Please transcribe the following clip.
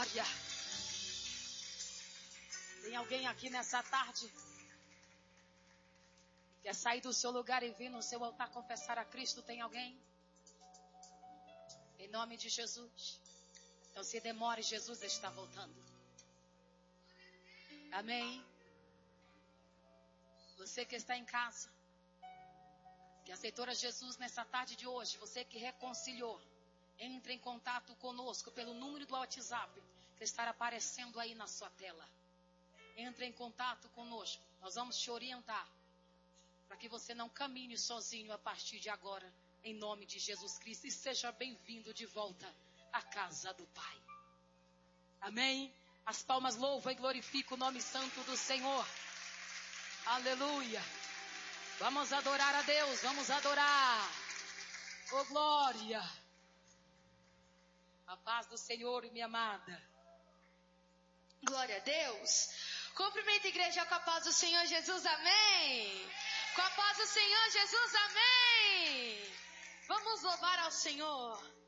glória. Tem alguém aqui nessa tarde que quer sair do seu lugar e vir no seu altar confessar a Cristo? Tem alguém? Em nome de Jesus. Então se demore, Jesus está voltando. Amém. Você que está em casa, que aceitou a Jesus nessa tarde de hoje, você que reconciliou, entre em contato conosco pelo número do WhatsApp que estará aparecendo aí na sua tela. Entre em contato conosco. Nós vamos te orientar para que você não caminhe sozinho a partir de agora, em nome de Jesus Cristo. E seja bem-vindo de volta à casa do Pai. Amém? As palmas louvam e glorificam o nome santo do Senhor. Aleluia. Vamos adorar a Deus, vamos adorar. Oh, glória. A paz do Senhor, minha amada. Glória a Deus. Cumprimenta a igreja com a paz do Senhor Jesus, amém. Com a paz do Senhor Jesus, amém. Vamos louvar ao Senhor.